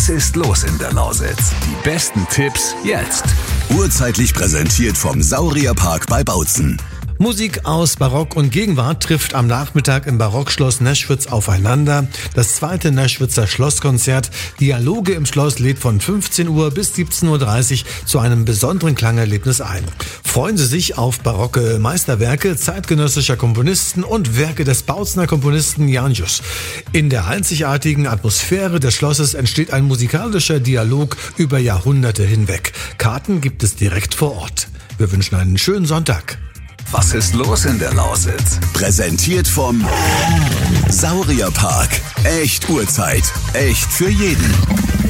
Was ist los in der Lausitz? Die besten Tipps jetzt. Urzeitlich präsentiert vom Saurierpark bei Bautzen. Musik aus Barock und Gegenwart trifft am Nachmittag im Barockschloss Neschwitz aufeinander. Das zweite Neschwitzer Schlosskonzert Dialoge im Schloss lädt von 15 Uhr bis 17.30 Uhr zu einem besonderen Klangerlebnis ein. Freuen Sie sich auf barocke Meisterwerke zeitgenössischer Komponisten und Werke des Bautzener Komponisten Janjusz. In der einzigartigen Atmosphäre des Schlosses entsteht ein musikalischer Dialog über Jahrhunderte hinweg. Karten gibt es direkt vor Ort. Wir wünschen einen schönen Sonntag. Was ist los in der Lausitz? Präsentiert vom Saurierpark. Echt Urzeit. Echt für jeden.